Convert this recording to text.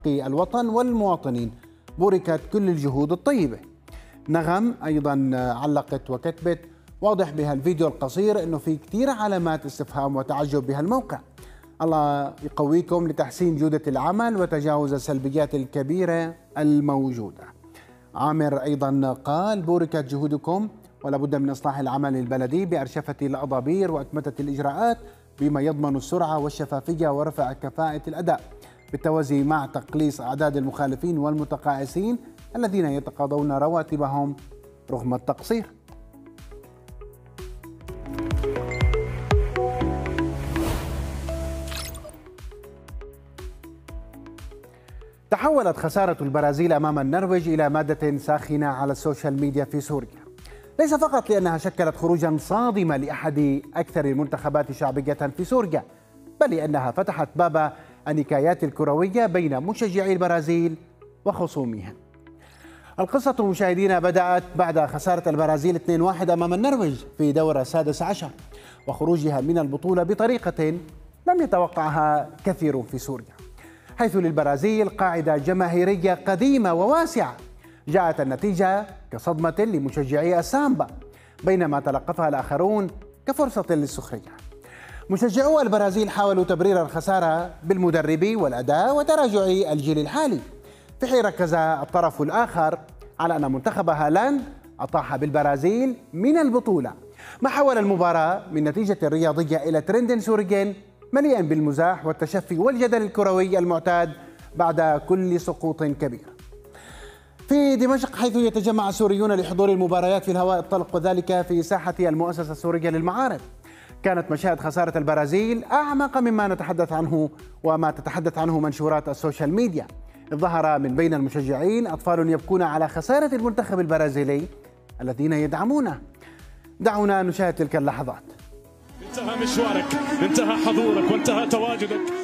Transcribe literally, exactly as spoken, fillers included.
الوطن والمواطنين. بوركت كل الجهود الطيبة. نغم أيضا علقت وكتبت: واضح بهالفيديو القصير أنه في كثير علامات استفهام وتعجب بهالموقع. الله يقويكم لتحسين جودة العمل وتجاوز السلبيات الكبيرة الموجودة. عامر أيضا قال: بوركت جهودكم، ولا بد من إصلاح العمل البلدي بأرشفة الأضابير وأتمتة الإجراءات بما يضمن السرعة والشفافية ورفع كفاءة الأداء، بالتوازي مع تقليص أعداد المخالفين والمتقاعسين الذين يتقاضون رواتبهم رغم التقصير. تحولت خسارة البرازيل أمام النرويج إلى مادة ساخنة على السوشيال ميديا في سوريا، ليس فقط لأنها شكلت خروجا صادما لأحد أكثر المنتخبات شعبية في سوريا، بل لأنها فتحت باب النكايات الكروية بين مشجعي البرازيل وخصومهم. القصة مشاهدينا بدأت بعد خسارة البرازيل اثنين واحد أمام النرويج في دور السادس عشر، وخروجها من البطولة بطريقة لم يتوقعها كثير في سوريا، حيث للبرازيل قاعدة جماهيرية قديمة وواسعة. جاءت النتيجة كصدمة لمشجعي السامبا، بينما تلقفها الآخرون كفرصة للسخرية. مشجعو البرازيل حاولوا تبرير الخسارة بالمدرب والأداء وتراجع الجيل الحالي، في حين ركز الطرف الآخر على أن منتخب هالاند أطاح بالبرازيل من البطولة، ما حول المباراة من نتيجة رياضية إلى ترند سوري مليء بالمزاح والتشفي والجدل الكروي المعتاد بعد كل سقوط كبير. في دمشق، حيث يتجمع السوريون لحضور المباريات في الهواء الطلق، وذلك في ساحة المؤسسة السورية للمعارض، كانت مشاهد خسارة البرازيل أعمق مما نتحدث عنه وما تتحدث عنه منشورات السوشيال ميديا. ظهر من بين المشجعين أطفال يبكون على خسارة المنتخب البرازيلي الذين يدعمونه. دعونا نشاهد تلك اللحظات. انتهى مشوارك، انتهى حضورك، وانتهى تواجدك